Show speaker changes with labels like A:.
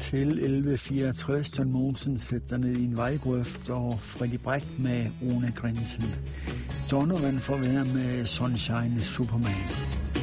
A: til 1164. John Mogensen sætter ned i en vejgrøft, og Freddy Brecht med Rune Grinsen. Donovan får være med Sunshine Superman.